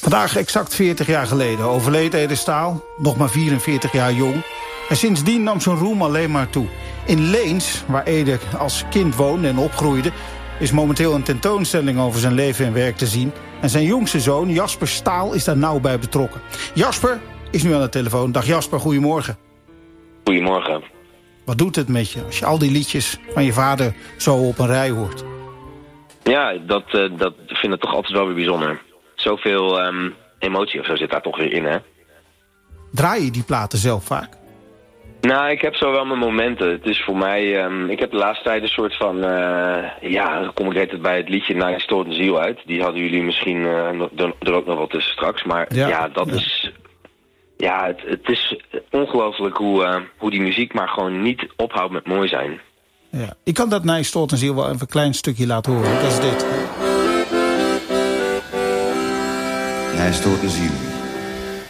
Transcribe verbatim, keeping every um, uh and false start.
Vandaag exact veertig jaar geleden overleed Ede Staal, nog maar vierenveertig jaar jong. En sindsdien nam zijn roem alleen maar toe. In Leens, waar Ede als kind woonde en opgroeide, is momenteel een tentoonstelling over zijn leven en werk te zien. En zijn jongste zoon, Jasper Staal, is daar nauw bij betrokken. Jasper is nu aan de telefoon. Dag Jasper, goedemorgen. Goedemorgen. Wat doet het met je als je al die liedjes van je vader zo op een rij hoort? Ja, dat, uh, dat vind ik toch altijd wel weer bijzonder. Zoveel um, emotie of zo zit daar toch weer in, hè? Draai je die platen zelf vaak? Nou, ik heb zo wel mijn momenten. Het is voor mij... Um, ik heb de laatste tijd een soort van... Uh, ja, dan kom ik altijd bij het liedje Naar je stoort een ziel uit. Die hadden jullie misschien uh, er, er ook nog wel tussen straks. Maar ja, ja dat ja. is... Ja, het, het is ongelooflijk hoe, uh, hoe die muziek maar gewoon niet ophoudt met mooi zijn. Ja. Ik kan dat Naar je stoort een ziel wel even een klein stukje laten horen. Dat is dit. Naar je stoort een ziel.